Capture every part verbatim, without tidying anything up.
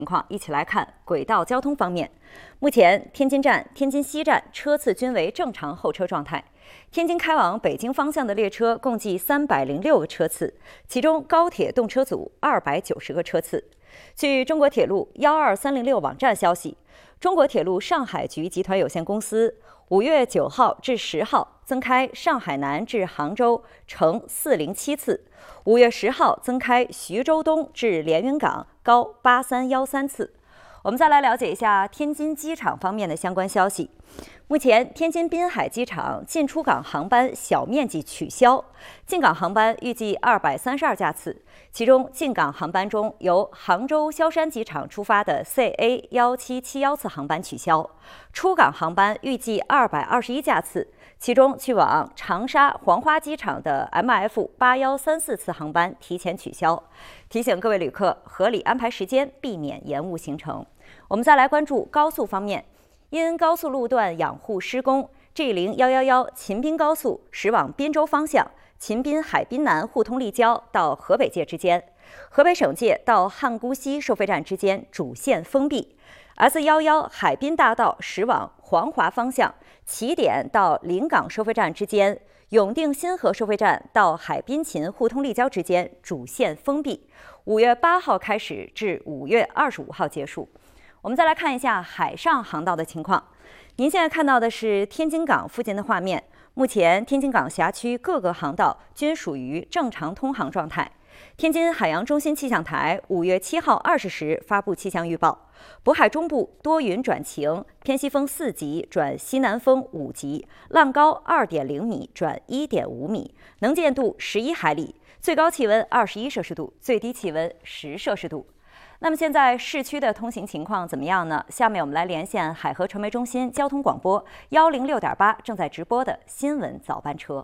情况，一起来看轨道交通方面。目前，天津站、天津西站车次均为正常候车状态。天津开往北京方向的列车共计三百零六个车次，其中高铁动车组二百九十个车次。据中国铁路幺二三零六网站消息，中国铁路上海局集团有限公司五月九号至十号增开上海南至杭州乘四零七次，五月十号增开徐州东至连云港高八三一三次。我们再来了解一下天津机场方面的相关消息。目前，天津滨海机场进出港航班小面积取消，进港航班预计二百三十二架次，其中进港航班中由杭州萧山机场出发的 C A 一七七一次航班取消，出港航班预计二百二十一架次，其中去往长沙黄花机场的 M F 八一三四次航班提前取消。提醒各位旅客合理安排时间，避免延误行程。我们再来关注高速方面，因高速路段养护施工 G 零一一一秦滨高速驶往滨州方向秦滨海滨南互通立交到河北界之间，河北省界到汉姑溪收费站之间主线封闭。S 一一海滨大道驶往黄华方向起点到临港收费站之间，永定新河收费站到海滨秦互通立交之间主线封闭，五月八号开始至五月二十五号结束。我们再来看一下海上航道的情况。您现在看到的是天津港附近的画面。目前，天津港辖区各个航道均属于正常通航状态。天津海洋中心气象台五月七号二十时发布气象预报：渤海中部多云转晴，偏西风四级转西南风五级，浪高二点零米转一点五米，能见度十一海里，最高气温二十一摄氏度，最低气温十摄氏度。那么现在市区的通行情况怎么样呢？下面我们来连线海河传媒中心交通广播幺零六点八正在直播的新闻早班车。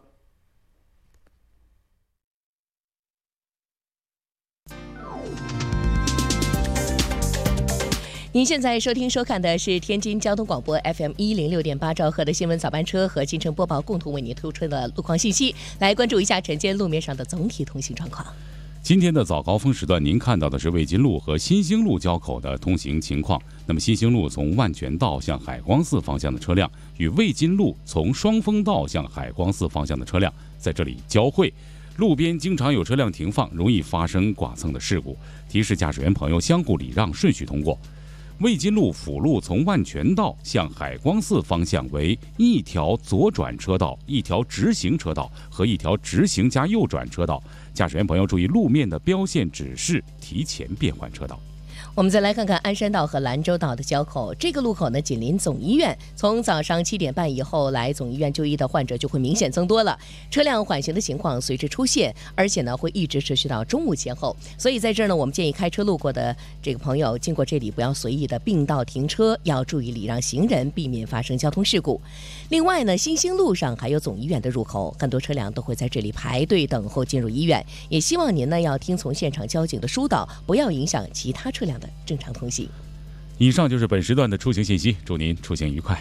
您现在收听收看的是天津交通广播 F M 一零六点八兆赫的新闻早班车和金城播报共同为您推出的路况信息，来关注一下晨间路面上的总体通行状况。 今天的早高峰时段，您看到的是魏津路和新兴路交口的通行情况。那么新兴路从万全道向海光寺方向的车辆与魏津路从双峰道向海光寺方向的车辆在这里交汇，路边经常有车辆停放，容易发生剐蹭的事故，提示驾驶员朋友相互礼让，顺序通过。魏津路辅路从万全道向海光寺方向为一条左转车道、一条直行车道和一条直行加右转车道，驾驶员朋友注意路面的标线指示，提前变换车道。 我们再来看看鞍山道和兰州道的交口，这个路口呢紧邻总医院，从早上七点半以后来总医院就医的患者就会明显增多了，车辆缓行的情况随之出现，而且呢会一直持续到中午前后。所以在这儿呢，我们建议开车路过的这个朋友经过这里不要随意的并道停车，要注意礼让行人，避免发生交通事故。另外呢，新兴路上还有总医院的入口，很多车辆都会在这里排队等候进入医院，也希望您呢要听从现场交警的疏导，不要影响其他车辆的正常通行。 以上就是本时段的出行信息，祝您出行愉快。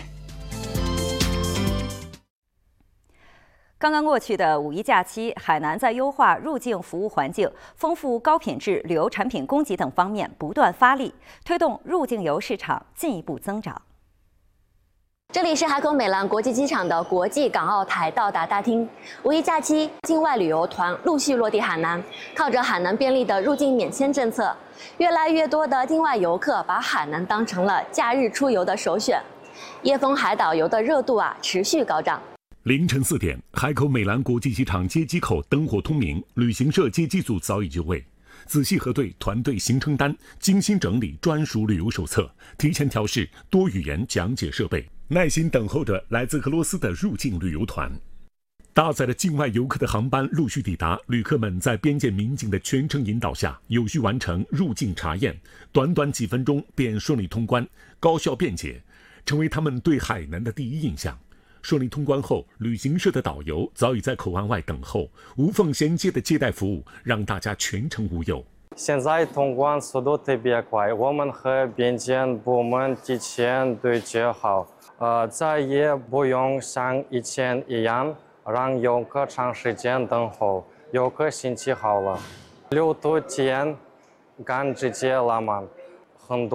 刚刚过去的五一假期，海南在优化入境服务环境、丰富高品质旅游产品供给等方面不断发力，推动入境游市场进一步增长。 这里是海口美兰国际机场的国际港澳台到达大厅。五一假期，境外旅游团陆续落地海南，靠着海南便利的入境免签政策，越来越多的境外游客把海南当成了假日出游的首选。椰风海岛游的热度啊持续高涨。 凌晨四点，海口美兰国际机场接机口灯火通明，旅行社接机组早已就位。仔细核对团队行程单，精心整理专属旅游手册，提前调试多语言讲解设备，耐心等候着来自俄罗斯的入境旅游团。搭载了境外游客的航班陆续抵达，旅客们在边检民警的全程引导下，有序完成入境查验，短短几分钟便顺利通关，高效便捷，成为他们对海南的第一印象。顺利通关后，旅行社的导游早已在口岸外等候，无缝衔接的接待服务让大家全程无忧。 现在通关速度特别快，我们和边检部门提前对接好，呃，再也不用像以前一样让游客长时间等候，游客心情好了，六度天赶直接拉满， 很多。